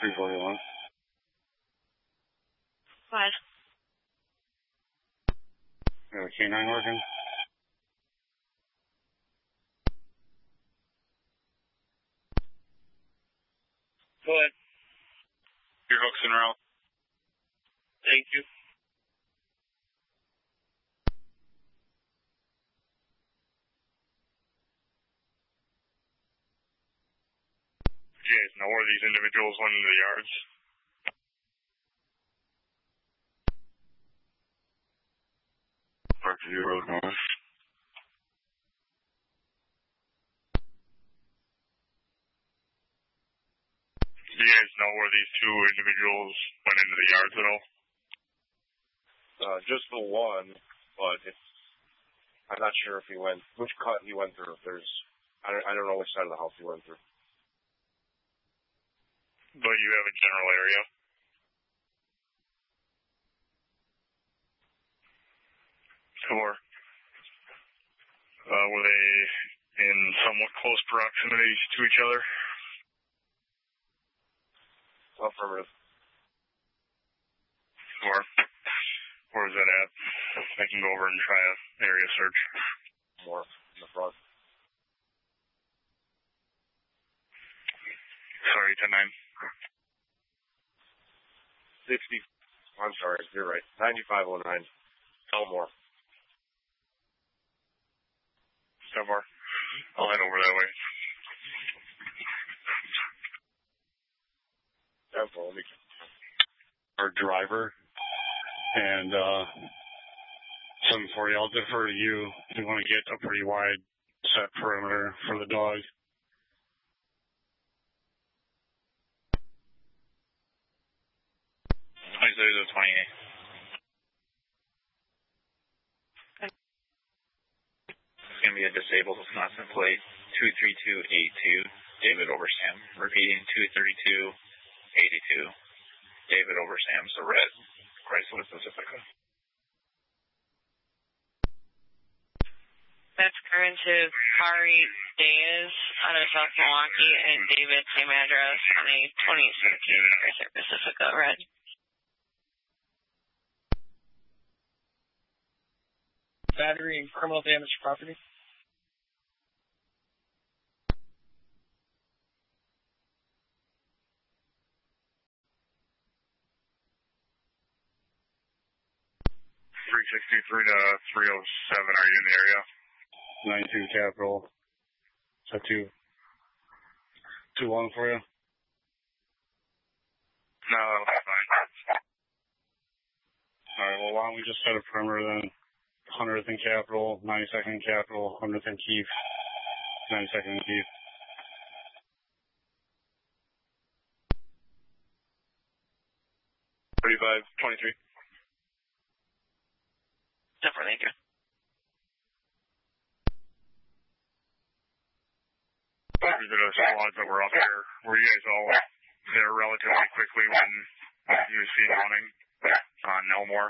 341. Go ahead. You have a canine working? Go ahead. Your hook's en route. Thank you. Do you guys know where these individuals went into the yards? Parkview Road North. Do you guys know where these two individuals went into the yards at all? Just the one, but I'm not sure if which cut he went through. I don't know which side of the house he went through. But you have a general area? Sure. Were they in somewhat close proximity to each other? Affirmative. Sure. Where is that at? I can go over and try an area search. More in the front. Sorry, 10-9. 60. I'm sorry, you're right. 9509. Elmore. Elmore. I'll head over that way. Our driver and 740. I'll defer to you. We want to get a pretty wide set perimeter for the dog. There's a 28. It's going to be a disabled Wisconsin plate 23282. David Oversam. Repeating 23282. David Oversam. So red. Chrysler Pacifica. That's current to Kari Diaz out of South Milwaukee and David, same address on a 2017 Chrysler Pacifica red. Battery and criminal damage to property. .363 to 307. Are you in the area? 92 Capital. Is that 2-1 for you? No, that'll be fine. All right. Well, why don't we just set a perimeter then? 100th and Capital, 92nd and Capital, 100th and Keefe, 92nd and Keefe. $35.23. Definitely, thank you. The squads that were up there, were you guys all there relatively quickly when you were seen running on Elmore?